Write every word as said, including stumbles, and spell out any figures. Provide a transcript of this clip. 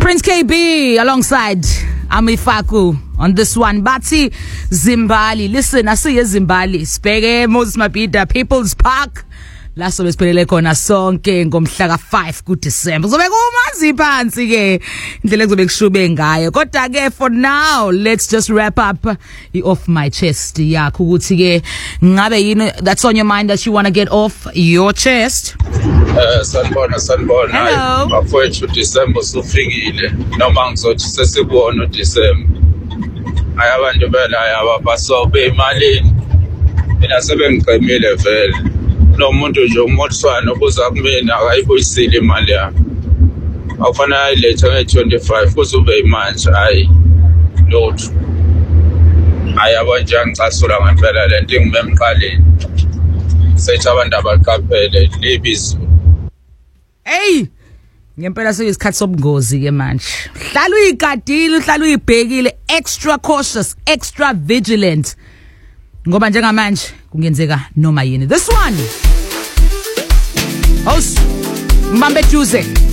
Prince K B alongside Amifaku on this one. Bathi Zimbali. Listen, I see Zimbali. Spege Moses Mabhida, People's Park. La sobe siphelele khona sonke ngomhla ka five ku December. Zobe kumazi phansi ke indlela kuzobe kushube ngayo. Kodwa ke for now let's just wrap up I off my chest yakho ukuthi ke ngabe yini that's on your mind that you want to get off your chest. Eh sanibona sanibona bafowethu December sofikile noma ngizothi sesibona uDecember. Ayabantu bela ayabasobe emalini. Mina sebengiqemile vele. No muntu nje umothiswana obuza kumina akayibuyisile imali yami. Awufana ayilethe nge twenty-five kuzube imanje hayi lothu. Ayabo nje ngicasula ngempela lento ingimemqaleni. Sethi abantu abaqaphele libizo. Hey ngempela seyisikhathi sobungozi ke manje. Hlala uyigadile, uhlala uyibhekile, extra cautious, extra vigilant. Ngoba njengamanje kungenzeka noma yini. This one. Host Mbambe Tuesday.